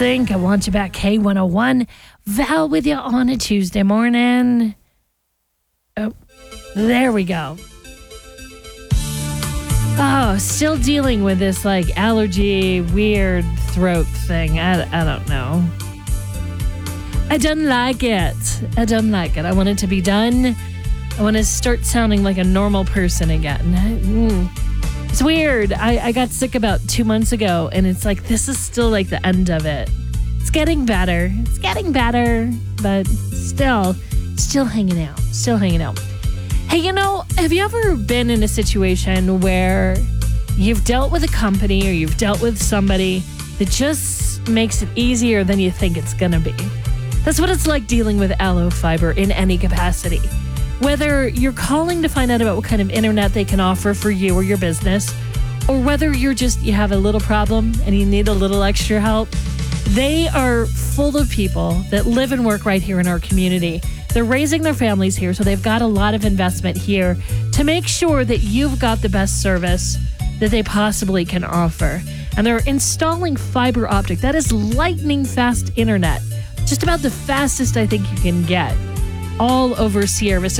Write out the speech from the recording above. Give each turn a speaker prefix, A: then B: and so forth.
A: Sync. I want you back. K101. Val with you on a Tuesday morning. Oh, there we go. Oh, still dealing with this like allergy, weird throat thing. I don't know. I don't like it. I don't like it. I want it to be done. I want to start sounding like a normal person again. It's weird. I got sick about 2 months ago, and it's like this is still like the end of it. It's getting better. It's getting better, but still hanging out. Still hanging out. Hey, have you ever been in a situation where you've dealt with a company or you've dealt with somebody that just makes it easier than you think it's going to be? That's what it's like dealing with Allo Fiber in any capacity. Whether you're calling to find out about what kind of internet they can offer for you or your business, or whether you have a little problem and you need a little extra help, they are full of people that live and work right here in our community. They're raising their families here, so they've got a lot of investment here to make sure that you've got the best service that they possibly can offer. And they're installing fiber optic. That is lightning fast internet. Just about the fastest I think you can get all over Sierra Vista.